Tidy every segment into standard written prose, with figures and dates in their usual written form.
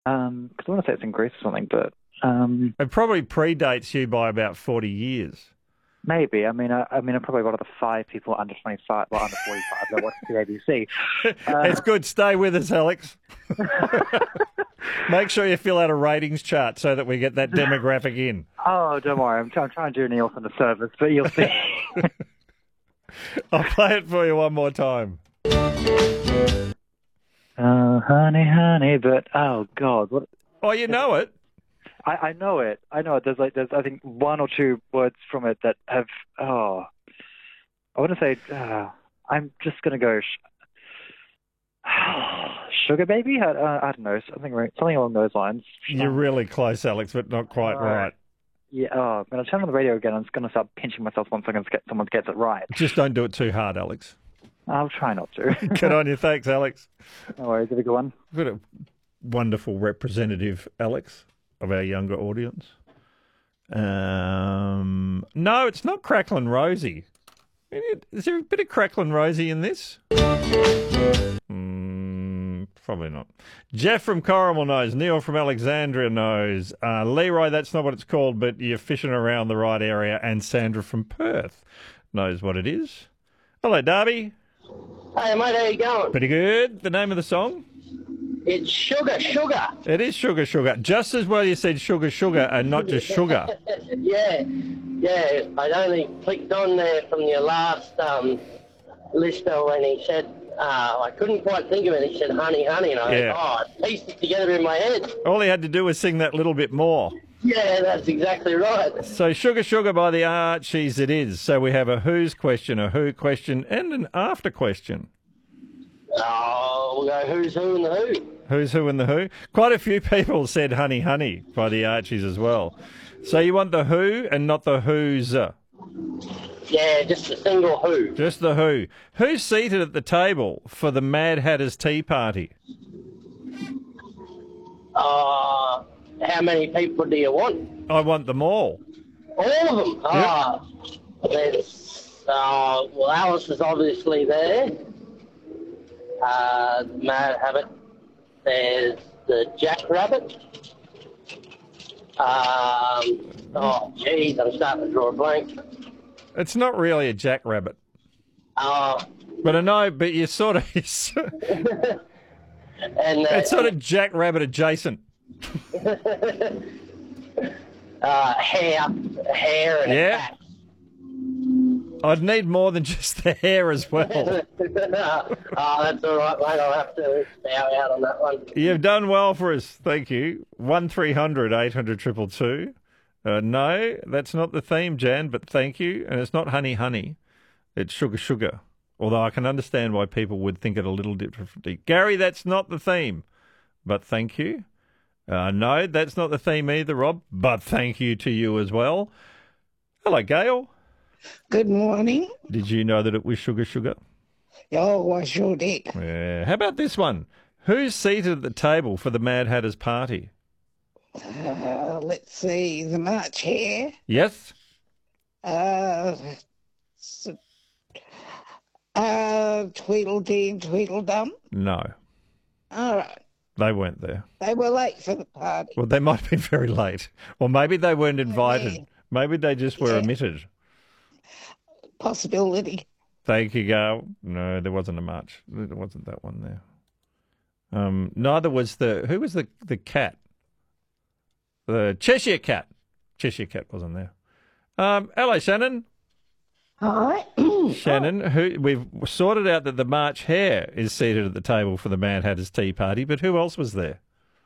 Because I want to say it's in Greece or something, but It probably predates you by about 40 years. maybe. I'm probably one of the five people under 25, well, under 45 that watch the ABC. It's good. Stay with us, Alex. Make sure you fill out a ratings chart so that we get that demographic in. Oh, don't worry. I'm trying to do Neil from the service, but you'll see. I'll play it for you one more time. Oh, honey, honey, but oh God, what? Oh, you know it. I know it. I know it. There's I think one or two words from it that have I want to say I'm just gonna go sugar baby. I don't know, something along those lines. You're really close, Alex, but not quite right. Yeah. Oh, when I turn on the radio again, I'm just gonna start pinching myself once someone gets it right. Just don't do it too hard, Alex. I'll try not to. Good on you. Thanks, Alex. No worries. Have a good one. We've got a wonderful representative, Alex, of our younger audience. No, it's not Cracklin' Rosie. Is there a bit of Cracklin' Rosie in this? Probably not. Jeff from Corrimal knows. Neil from Alexandria knows. Leroy, that's not what it's called, but you're fishing around the right area. And Sandra from Perth knows what it is. Hello, Darby. Hey, mate, how you going? Pretty good. The name of the song? It's Sugar, Sugar. It is Sugar, Sugar. Just as well you said Sugar, Sugar and not just sugar. Yeah. I'd only clicked on there from your last listener when he said, I couldn't quite think of it. He said, honey, honey. And I pieced it together in my head. All he had to do was sing that little bit more. Yeah, that's exactly right. So Sugar, Sugar by the Archies it is. So we have a who's question, a who question, and an after question. Oh, we'll go who's who and the who. Who's who and the who? Quite a few people said Honey, Honey by the Archies as well. So you want the who and not the who's? Yeah, just a single who. Just the who. Who's seated at the table for the Mad Hatter's Tea Party? How many people do you want? I want them all. All of them? Yep. There's, well, Alice is obviously there. Mad Habit. There's the Jackrabbit. Geez, I'm starting to draw a blank. It's not really a jackrabbit. But I know, but you sort of... and it's sort of jackrabbit adjacent. Hair and a cat. I'd need more than just the hair as well. That's all right, mate. I'll have to bow out on that one. You've done well for us. Thank you. 1300 800 222. No, that's not the theme, Jan, but thank you. And it's not Honey, Honey. It's Sugar, Sugar. Although I can understand why people would think it a little differently. Gary, that's not the theme, but thank you. No, that's not the theme either, Rob, but thank you to you as well. Hello, Gail. Good morning. Did you know that it was Sugar, Sugar? Oh, I sure did. Yeah. How about this one? Who's seated at the table for the Mad Hatter's party? Let's see, the March Hare. Yes? Tweedledee and Tweedledum. No. All right. They weren't there. They were late for the party. Well, they might have been very late. Or maybe they weren't invited. Yeah. Maybe they just were omitted. Possibility. Thank you, Gail. No, there wasn't a march. There wasn't that one there. Neither was who was the cat? The Cheshire Cat. Cheshire Cat wasn't there. Hello, Shannon. Hi. Shannon, we've sorted out that the March Hare is seated at the table for the Mad Hatter's Tea Party, but who else was there?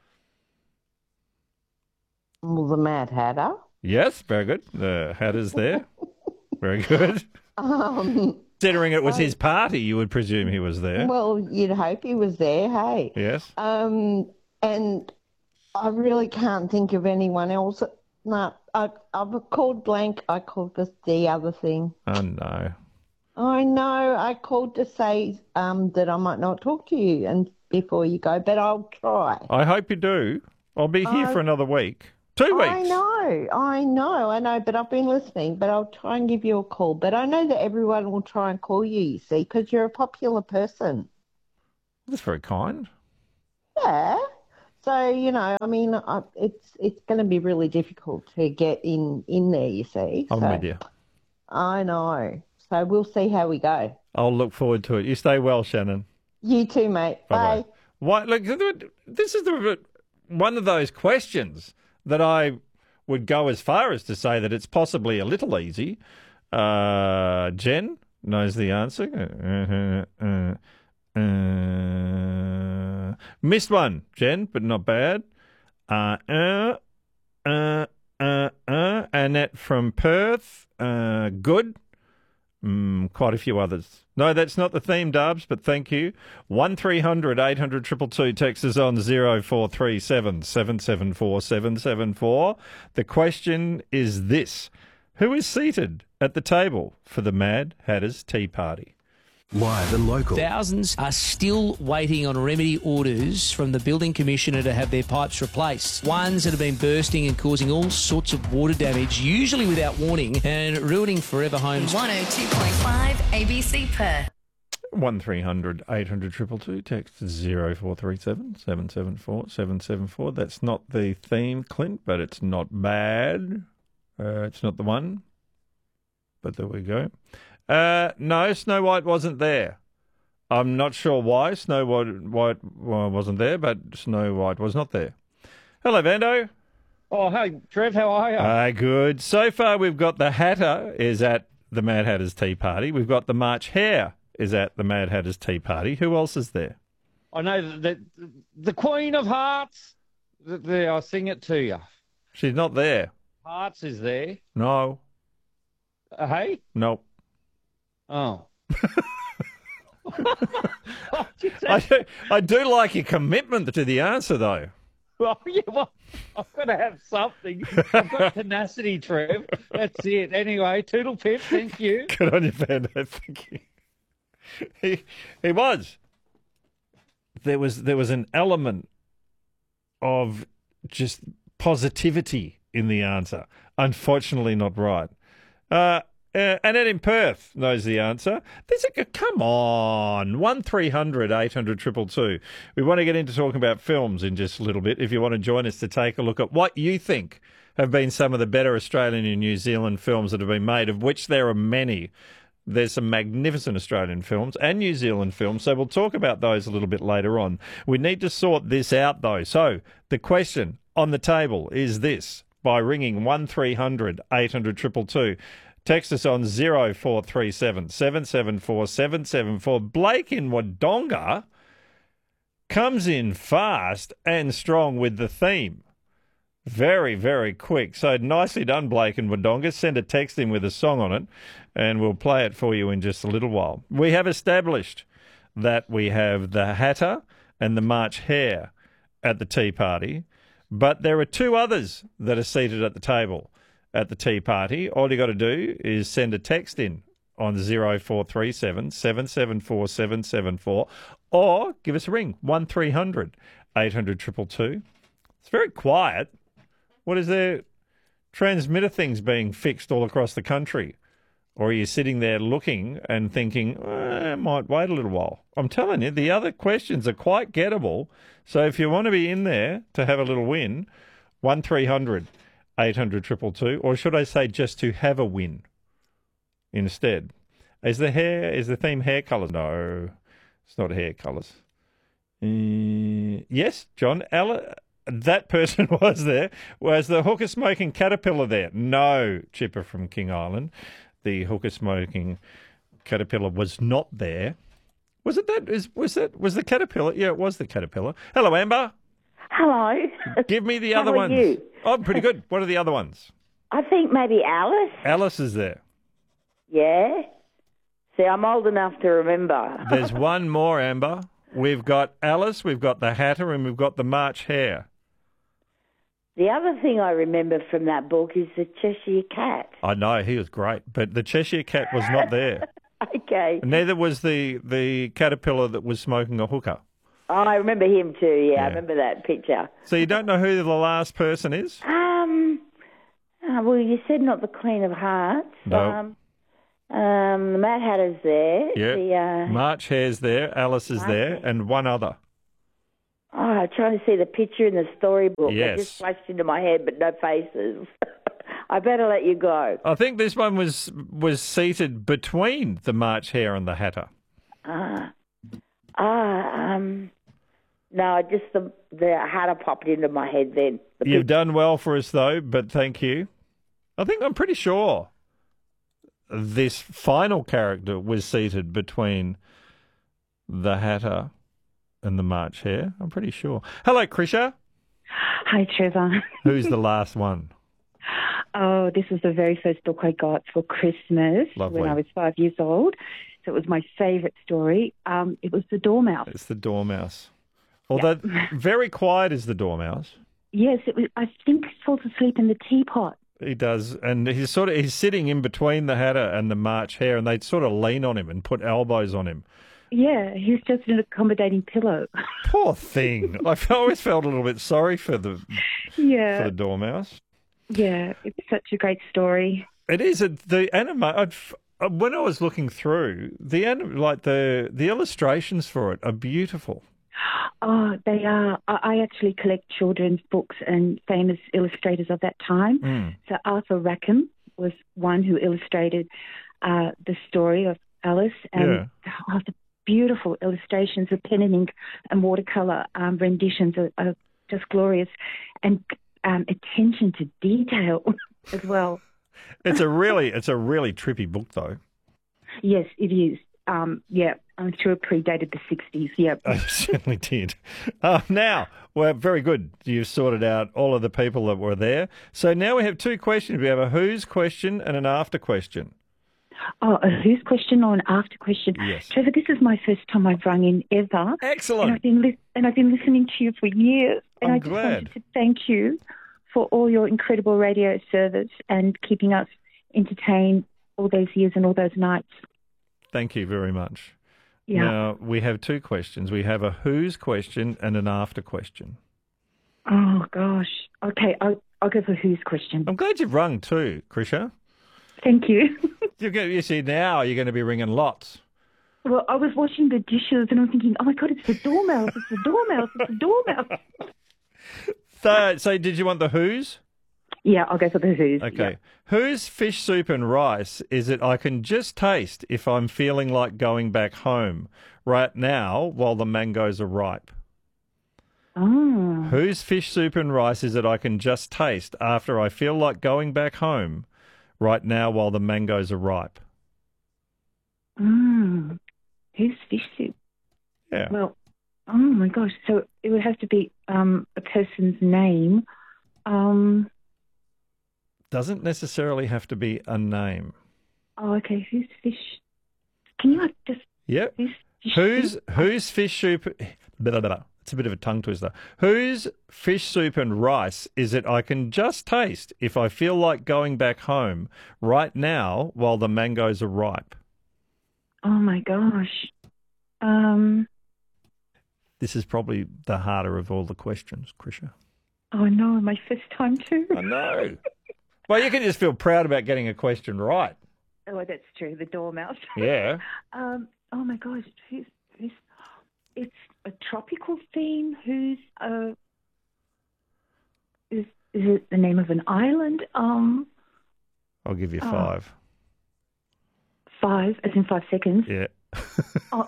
Well, the Mad Hatter. Yes, very good. The Hatter's there. Very good. Considering it was his party, you would presume he was there. Well, you'd hope he was there, hey? Yes. And I really can't think of anyone else. No, I've called blank. I called the other thing. Oh, no. I know. I called to say that I might not talk to you and before you go, but I'll try. I hope you do. I'll be here for another week. 2 weeks. I know, but I've been listening, but I'll try and give you a call. But I know that everyone will try and call you see, because you're a popular person. That's very kind. Yeah. So, you know, I mean, it's going to be really difficult to get in there, you see. I'm So, with you. I know. So we'll see how we go. I'll look forward to it. You stay well, Shannon. You too, mate. Bye-bye. Bye. Why? Look, this is one of those questions that I would go as far as to say that it's possibly a little easy. Jen knows the answer. Missed one, Jen, but not bad. Annette from Perth. Good. Quite a few others. No, that's not the theme, Dubs, but thank you. 1300 800 222. Text is on 0437 774 774. The question is this. Who is seated at the table for the Mad Hatters Tea Party? Live and local. Thousands are still waiting on remedy orders from the Building Commissioner to have their pipes replaced. Ones that have been bursting and causing all sorts of water damage, usually without warning, and ruining forever homes. 102.5 ABC Perth. 1300 800 222. Text 0437 774 774. That's not the theme, Clint, but it's not bad. It's not the one, but there we go. No, Snow White wasn't there. I'm not sure why Snow White wasn't there, but Snow White was not there. Hello, Vando. Oh, hey, Trev, how are you? Good. So far, we've got the Hatter is at the Mad Hatters Tea Party. We've got the March Hare is at the Mad Hatters Tea Party. Who else is there? I know that the Queen of Hearts. There, I'll sing it to you. She's not there. Hearts is there. No. Hey? No. Oh. I do like your commitment to the answer, though. Well, yeah, well, I've got to have something. I've got tenacity, Trev. That's it. Anyway, toodle pip, thank you. Good on you, Vando. Thank you. He was. There was an element of just positivity in the answer. Unfortunately, not right. Annette in Perth knows the answer. Come on, 1300 800 222. We want to get into talking about films in just a little bit. If you want to join us to take a look at what you think have been some of the better Australian and New Zealand films that have been made, of which there are many. There's some magnificent Australian films and New Zealand films, so we'll talk about those a little bit later on. We need to sort this out, though. So the question on the table is this, by ringing 1300 800 222. Text us on 0437 774 774. Blake in Wodonga comes in fast and strong with the theme. Very, very quick. So nicely done, Blake in Wodonga. Send a text in with a song on it, and we'll play it for you in just a little while. We have established that we have the Hatter and the March Hare at the tea party, but there are two others that are seated at the table at the tea party. All you got to do is send a text in on 0437 774 774 or give us a ring, 1300 800 222. It's very quiet. What is there? Transmitter things being fixed all across the country? Or are you sitting there looking and thinking, I might wait a little while? I'm telling you, the other questions are quite gettable. So if you want to be in there to have a little win, 1300 800 222, or should I say just to have a win instead? Is the theme hair colours? No, it's not hair colours. Yes, John, that person was there. Was the hookah smoking caterpillar there? No, Chipper from King Island. The hookah smoking caterpillar was not there. Was it that? Was the caterpillar? Yeah, it was the caterpillar. Hello, Amber. Hello. Give me the other ones. How are you? Oh, pretty good. What are the other ones? I think maybe Alice. Alice is there. Yeah. See, I'm old enough to remember. There's one more, Amber. We've got Alice, we've got the Hatter, and we've got the March Hare. The other thing I remember from that book is the Cheshire Cat. I know, he was great, but the Cheshire Cat was not there. Okay. Neither was the caterpillar that was smoking a hookah. Oh, I remember him too, yeah. I remember that picture. So you don't know who the last person is? Well, you said not the Queen of Hearts. No. The Mad Hatter's there. Yeah. The, March Hare's there, Alice is there, and one other. I'm trying to see the picture in the storybook. Yes. It just flashed into my head, but no faces. I better let you go. I think this one was seated between the March Hare and the Hatter. No, just the Hatter popped into my head then. You've done well for us, though, but thank you. I'm pretty sure this final character was seated between the Hatter and the March Hare. I'm pretty sure. Hello, Krisha. Hi, Trevor. Who's the last one? Oh, this was the very first book I got for Christmas Lovely. when I was 5 years old. So it was my favourite story. It was The Dormouse. It's the Dormouse. Although very quiet is the Dormouse. Yes, it was. I think he falls asleep in the teapot. He does, and he's sitting in between the Hatter and the March Hare, and they sort of lean on him and put elbows on him. Yeah, he's just an accommodating pillow. Poor thing. I always felt a little bit sorry for the Dormouse. Yeah, it's such a great story. It is. The anime. When I was looking through the illustrations for it are beautiful. Oh, they are. I actually collect children's books and famous illustrators of that time. So Arthur Rackham was one who illustrated the story of Alice, and the beautiful illustrations of pen and ink and watercolour renditions are just glorious, and attention to detail as well. It's a really trippy book, though. Yes, it is. I'm sure it predated the 60s. Yep. I certainly did. Now, well, very good. You've sorted out all of the people that were there. So now we have two questions. We have a who's question and an after question. Oh, a who's question or an after question? Yes. Trevor, this is my first time I've rung in ever. Excellent. And I've been listening to you for years. And I'm I just glad. wanted to thank you for all your incredible radio service and keeping us entertained all those years and all those nights. Thank you very much. Yeah. Now, we have two questions. We have a who's question and an after question. Oh, gosh. Okay, I'll go for who's question. I'm glad you've rung too, Krisha. Thank you. You see, now you're going to be ringing lots. Well, I was washing the dishes and I'm thinking, oh, my God, it's the Dormouse, it's the Dormouse, it's the Dormouse. So did you want the who's? Yeah, I'll go for the who's. Okay. Yeah. Whose fish soup and rice is it I can just taste if I'm feeling like going back home right now while the mangoes are ripe? Oh. Whose fish soup and rice is it I can just taste after I feel like going back home right now while the mangoes are ripe? Whose fish soup? Yeah. Well, oh, my gosh. So it would have to be a person's name. Doesn't necessarily have to be a name. Oh, okay. Whose fish? Can you just? Yep. Whose fish soup? Blah, blah, blah. It's a bit of a tongue twister. Whose fish soup and rice is it I can just taste if I feel like going back home right now while the mangoes are ripe? Oh my gosh. This is probably the harder of all the questions, Krisha. Oh no, my first time too. I know. Well, you can just feel proud about getting a question right. Oh, that's true. The Dormouse. Yeah. Oh my gosh, who's? It's a tropical theme. Who's? Is it the name of an island? I'll give you 5. 5, as in 5 seconds. Yeah. Oh.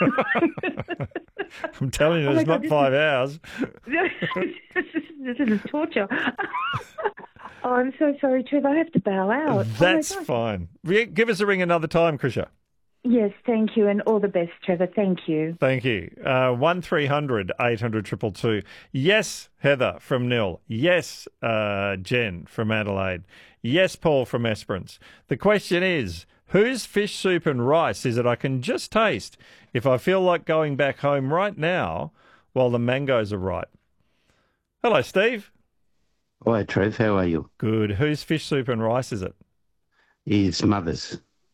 I'm telling you, it's not 5 hours. This is torture. Oh, I'm so sorry, Trev. I have to bow out. That's fine. Give us a ring another time, Krisha. Yes, thank you, and all the best, Trevor. Thank you. Thank you. 1300 800 222. Yes, Heather from Nil. Yes, Jen from Adelaide. Yes, Paul from Esperance. The question is, whose fish soup and rice is it I can just taste if I feel like going back home right now while the mangoes are ripe? Hello, Steve. Hi, Trev. How are you? Good. Whose fish soup and rice is it? It's Mother's.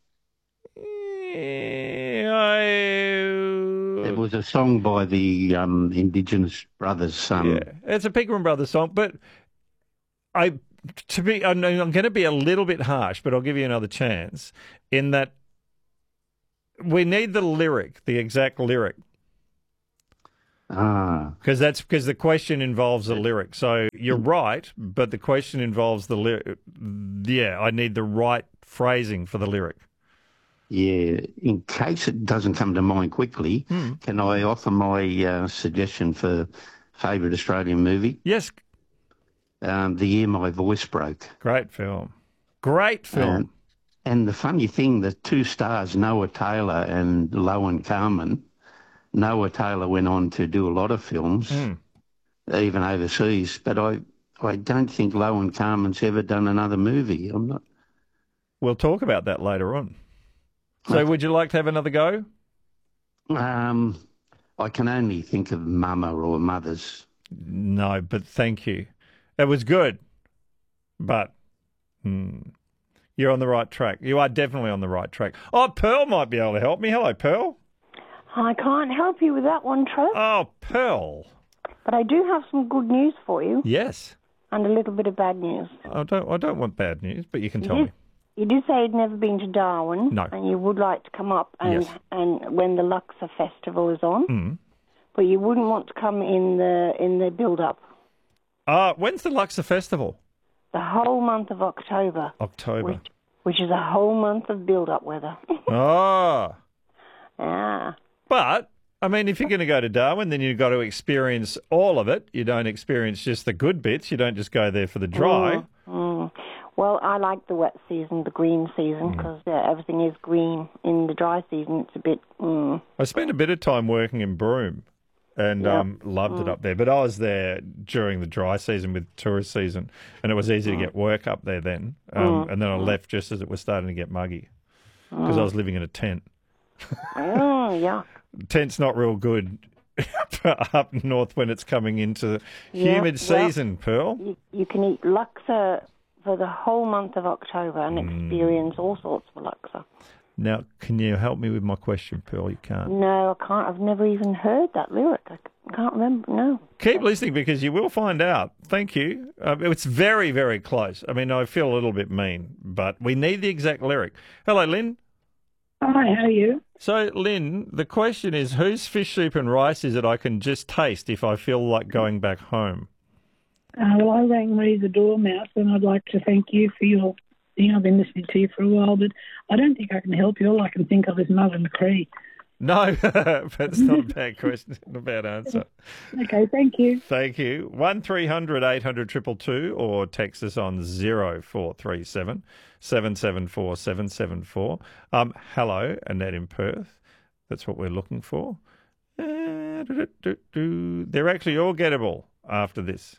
It was a song by the Indigenous Brothers. Yeah, it's a Pegram Brothers song, but I'm going to be a little bit harsh, but I'll give you another chance in that we need the lyric, the exact lyric. Because the question involves a lyric. So you're right, but the question involves the lyric. Yeah, I need the right phrasing for the lyric. Yeah, in case it doesn't come to mind quickly, can I offer my suggestion for favourite Australian movie? Yes. The Year My Voice Broke. Great film. Great film. And the funny thing, the two stars, Noah Taylor and Lowen Carmen, Noah Taylor went on to do a lot of films, even overseas, but I don't think Lowen Carmen's ever done another movie. I'm not. We'll talk about that later on. So would you like to have another go? I can only think of Mama or Mothers. No, but thank you. It was good, but you're on the right track. You are definitely on the right track. Oh, Pearl might be able to help me. Hello, Pearl. I can't help you with that one, Trev. Oh, Pearl. But I do have some good news for you. Yes. And a little bit of bad news. I don't want bad news, but you can tell me. You did say you'd never been to Darwin. No. And you would like to come up and when the Luxor Festival is on. But you wouldn't want to come in the build-up. When's the Luxor Festival? The whole month of October. October. Which is a whole month of build-up weather. Oh. Yeah. But, I mean, if you're going to go to Darwin, then you've got to experience all of it. You don't experience just the good bits. You don't just go there for the dry. Well, I like the wet season, the green season, because everything is green. In the dry season, it's a bit... I spent a bit of time working in Broome and loved it up there. But I was there during the dry season with tourist season, and it was easy to get work up there then. And then I left just as it was starting to get muggy because I was living in a tent. Yeah. Tent's not real good up north when it's coming into humid season, Pearl. You can eat Luxor for the whole month of October and experience all sorts of Luxor. Now, can you help me with my question, Pearl? You can't. No, I can't. I've never even heard that lyric. I can't remember. No. Keep listening because you will find out. Thank you. It's very, very close. I mean, I feel a little bit mean, but we need the exact lyric. Hello, Lynn. Hi, how are you? So, Lynn, the question is, whose fish soup and rice is it I can just taste if I feel like going back home? Well, I rang Marie the Dormouse, and I'd like to thank you for your thing. I've been listening to you for a while, but I don't think I can help you. All I can think of is Mother McCree. No, that's not a bad question, not a bad answer. Okay, thank you. Thank you. 1300 800 222 or text us on 0437 774 774. Hello, Annette in Perth. That's what we're looking for. They're actually all gettable after this.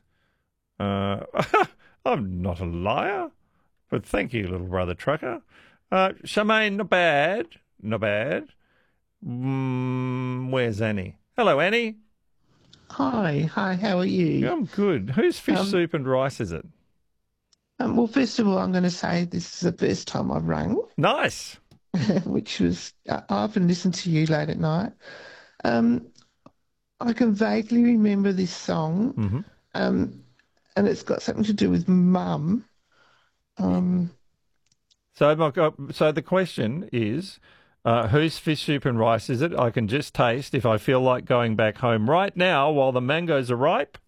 I'm not a liar, but thank you, little brother trucker. Charmaine, not bad. Not bad. Where's Annie? Hello, Annie. Hi, how are you? I'm good. Whose fish soup and rice is it? Well, first of all, I'm going to say this is the first time I've rung. Nice. Which was, I often listen to you late at night. I can vaguely remember this song, and it's got something to do with Mum. So the question is, whose fish soup and rice is it I can just taste if I feel like going back home right now while the mangoes are ripe?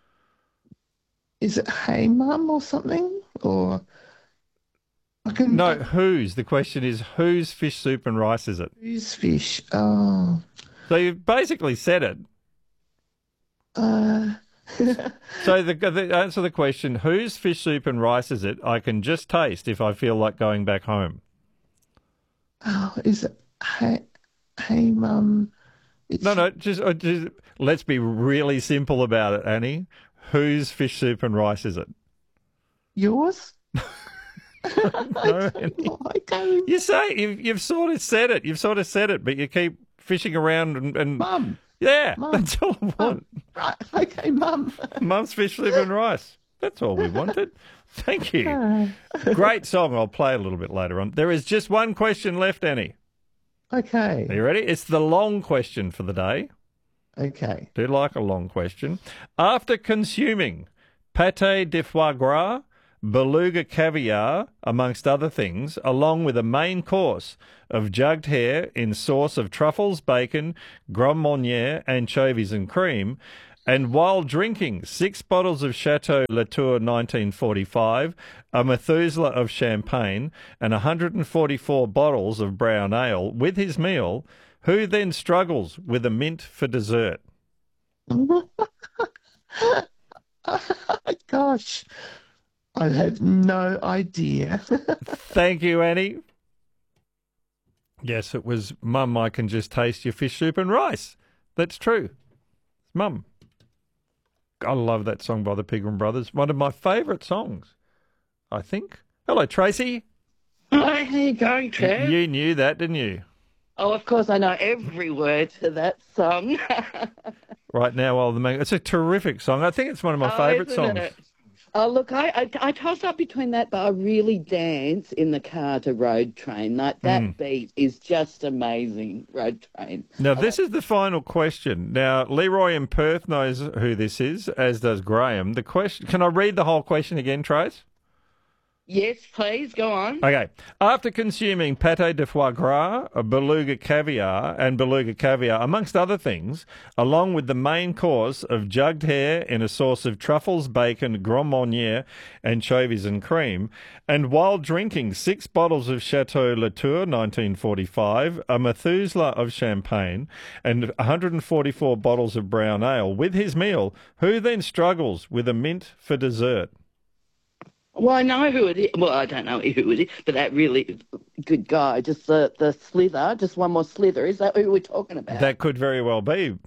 Is it Hey Mum or something? Or No, whose? The question is, whose fish soup and rice is it? Whose fish? Oh. So you've basically said it. So the answer to the question, whose fish soup and rice is it I can just taste if I feel like going back home? Oh, is it Hey Mum? No, just let's be really simple about it, Annie. Whose fish soup and rice is it? Yours? No, Annie. You say you've sort of said it. You've sort of said it, but you keep fishing around and Mum. Yeah, Mum. that's all I want. Right, okay, Mum. Mum's fish soup and rice. That's all we wanted. Thank you. Great song. I'll play a little bit later on. There is just one question left, Annie. Okay. Are you ready? It's the long question for the day. Okay. Do like a long question. After consuming pâté de foie gras, beluga caviar, amongst other things, along with a main course of jugged hare in sauce of truffles, bacon, Grand Marnier, anchovies and cream, and while drinking 6 bottles of Chateau Latour 1945, a Methuselah of champagne, and 144 bottles of brown ale with his meal, who then struggles with a mint for dessert? Gosh, I have no idea. Thank you, Annie. Yes, it was Mum, I can just taste your fish soup and rice. That's true. Mum. I love that song by the Pegram Brothers. One of my favourite songs, I think. Hello, Tracy. Hi, how you going, Trev? You knew that, didn't you? Oh, of course, I know every word to that song. Right now, it's a terrific song. I think it's one of my favourite songs. Oh, look, I toss up between that, but I really dance in the car to Road Train. Like, that beat is just amazing, Road Train. Now, this is the final question. Now, Leroy in Perth knows who this is, as does Graham. The question, can I read the whole question again, Trace? Yes, please, go on. Okay. After consuming pâté de foie gras, beluga caviar, amongst other things, along with the main course of jugged hare in a sauce of truffles, bacon, Grand Marnier, anchovies and cream, and while drinking 6 bottles of Chateau Latour 1945, a Methuselah of champagne, and 144 bottles of brown ale with his meal, who then struggles with a mint for dessert? Well, I know who it is. Well, I don't know who it is, but that really good guy. Just the slither, just one more slither. Is that who we're talking about? That could very well be.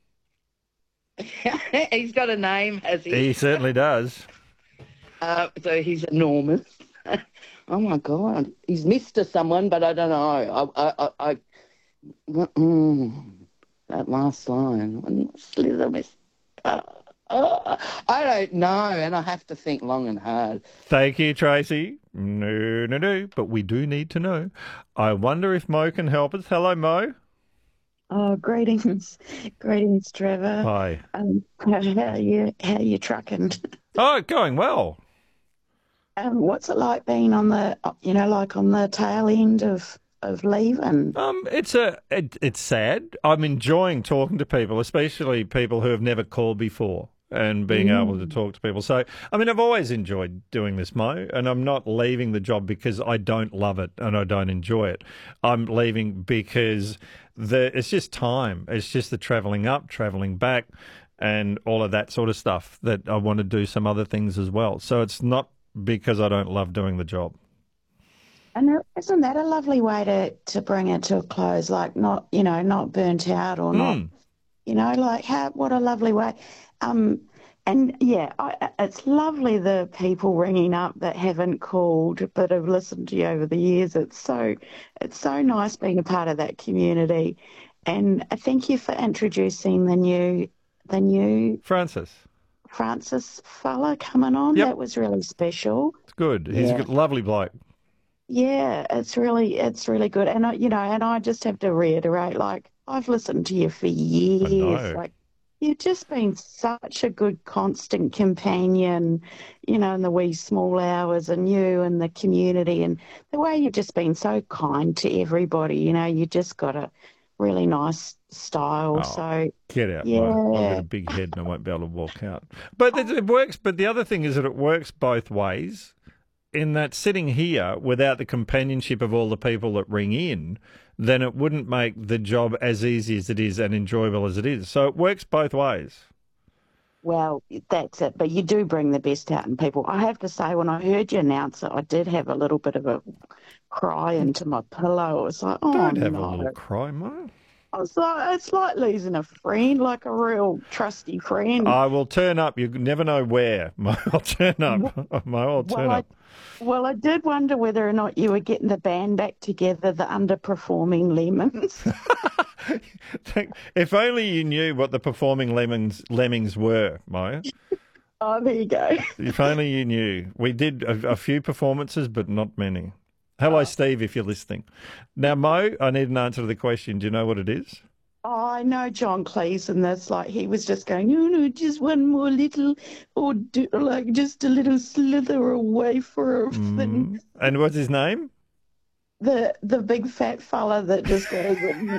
He's got a name, has he? He certainly does. So he's enormous. Oh, my God. He's Mr. someone, but I don't know. That last line. Slither, I don't know, and I have to think long and hard. Thank you, Tracy. No, but we do need to know. I wonder if Mo can help us. Hello, Mo. Oh, greetings, Trevor. Hi. How you trucking? Oh, going well. What's it like being on the, like on the tail end of leaving? It's sad. I'm enjoying talking to people, especially people who have never called before, and being able to talk to people. So, I mean, I've always enjoyed doing this, Mo, and I'm not leaving the job because I don't love it and I don't enjoy it. I'm leaving because it's just time. It's just the travelling up, travelling back, and all of that sort of stuff that I want to do some other things as well. So it's not because I don't love doing the job. And isn't that a lovely way to bring it to a close? Like not burnt out or not, what a lovely way. And yeah, it's lovely the people ringing up that haven't called but have listened to you over the years. It's so nice being a part of that community. And thank you for introducing the new Francis fella coming on. Yep. That was really special. It's good. He's a lovely bloke. Yeah, it's really good. And I just have to reiterate, like, I've listened to you for years. Like, you've just been such a good constant companion, in the wee small hours, and you and the community, and the way you've just been so kind to everybody. You just got a really nice style. Oh, so get out. Yeah. I've got a big head and I won't be able to walk out. But it works. But the other thing is that it works both ways. In that sitting here without the companionship of all the people that ring in, then it wouldn't make the job as easy as it is and enjoyable as it is. So it works both ways. Well, that's it. But you do bring the best out in people. I have to say, when I heard you announce it, I did have a little bit of a cry into my pillow. It was like, Don't have a little cry, Mo. I was like, it's like losing a friend, like a real trusty friend. I will turn up. You never know where. Mo, I'll turn up. Mo, I'll turn up. Well, I did wonder whether or not you were getting the band back together, the underperforming Lemons. If only you knew what the performing lemmings were, Mo. Oh, there you go. If only you knew. We did a few performances, but not many. Hello, Steve, if you're listening. Now, Mo, I need an answer to the question. Do you know what it is? Oh, I know John Cleese, that's like he was just going, oh no, just one more little, or like just a little slither away for a thing. And what's his name? The big fat fella that just goes,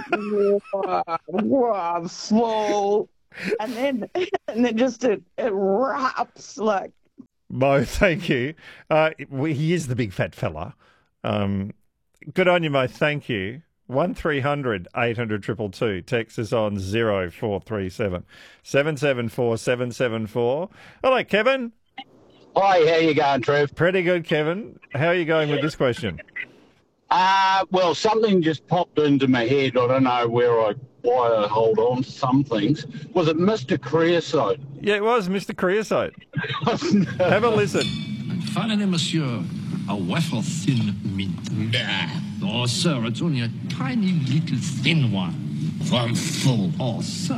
wow, small, and then just it erupts like. Mo, thank you. He is the big fat fella. Good on you, Mo. Thank you. 1300 800 222. Text us on 0437 774 774. Hello, Kevin. Hi, how you going, Trev? Pretty good, Kevin. How are you going with this question? Well, something just popped into my head. I don't know why I hold on to some things. Was it Mr. Creosote? Yeah, it was Mr. Creosote. Have a listen. Finally, monsieur, a wafer thin mint. Nah. Oh, sir, it's only a tiny little thin one. I'm full. Oh, sir.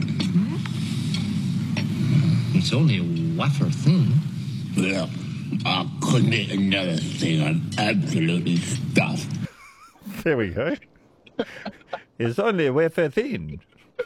It's only a wafer thin. Well, I couldn't eat another thing. I'm absolutely stuffed. There we go. It's only a wafer thin.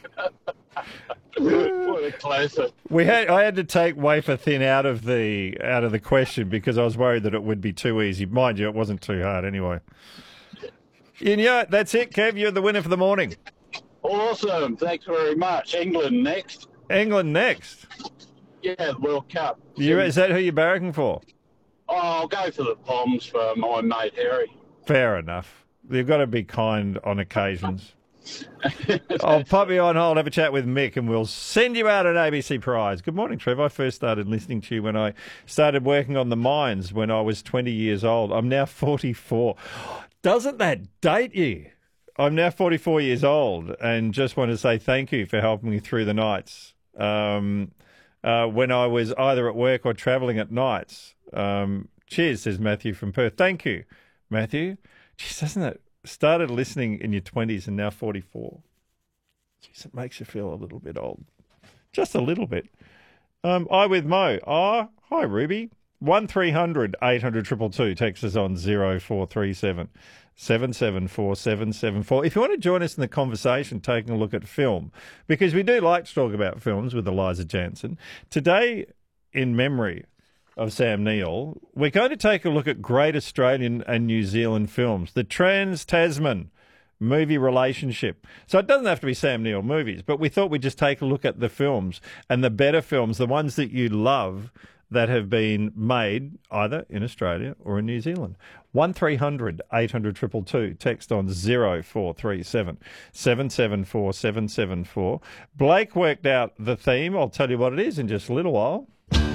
What a classic. I had to take wafer thin out of the question because I was worried that it would be too easy. Mind you, it wasn't too hard anyway. And yeah, that's it, Kev. You're the winner for the morning. Awesome. Thanks very much. England next. England next? Yeah, the World Cup. Is that who you're barracking for? Oh, I'll go for the Poms for my mate Harry. Fair enough. You've got to be kind on occasions. I'll pop you on hold, have a chat with Mick, and we'll send you out an ABC prize. Good morning, Trev. I first started listening to you when I started working on the mines when I was 20 years old. I'm now 44. Doesn't that date you? I'm now 44 years old and just want to say thank you for helping me through the nights when I was either at work or travelling at nights. Cheers, says Matthew from Perth. Thank you, Matthew. Jeez, doesn't it? Started listening in your 20s and now 44. Jeez, it makes you feel a little bit old. Just a little bit. I with Mo. Oh, hi, Ruby. 1300 800 222. Text us on 0437 774 774. If you want to join us in the conversation, taking a look at film, because we do like to talk about films with Eliza Jansen. Today, in memory of Sam Neill, we're going to take a look at great Australian and New Zealand films, the Trans-Tasman movie relationship. So it doesn't have to be Sam Neill movies, but we thought we'd just take a look at the films and the better films, the ones that you love that have been made either in Australia or in New Zealand. 1300 800 222. Text on 0437 774 774. Blake worked out the theme. I'll tell you what it is in just a little while.